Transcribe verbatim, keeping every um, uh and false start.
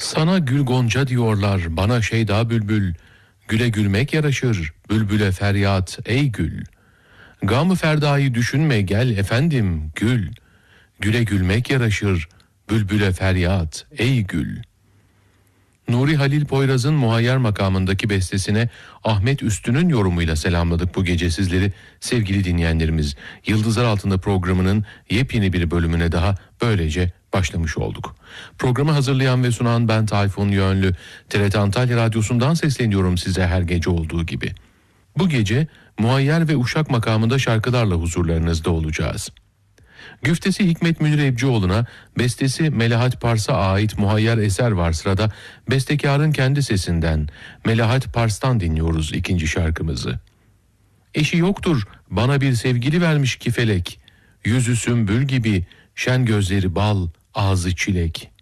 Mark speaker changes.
Speaker 1: Sana gül gonca diyorlar, bana şeyda bülbül. Güle gülmek yaraşır, bülbüle feryat ey gül. Gam-ı ferdayı düşünme gel efendim gül. Güle gülmek yaraşır, bülbüle feryat ey gül. Nuri Halil Poyraz'ın Muhayyer makamındaki bestesine Ahmet Üstün'ün yorumuyla selamladık bu gece sizleri sevgili dinleyenlerimiz. Yıldızlar Altında programının yepyeni bir bölümüne daha böylece başlamış olduk. Programı hazırlayan ve sunan ben Tayfun Yönlü. T R T Antalya Radyosu'ndan sesleniyorum size her gece olduğu gibi. Bu gece Muhayyer ve Uşak makamında şarkılarla huzurlarınızda olacağız. Güftesi Hikmet Münir Ebcioğlu'na, bestesi Melahat Pars'a ait Muhayyer eser var sırada. Bestekarın kendi sesinden Melahat Pars'tan dinliyoruz ikinci şarkımızı. Eşi yoktur, bana bir sevgili vermiş ki felek. Yüzü sümbül gibi, şen gözleri bal, ağzı çilek.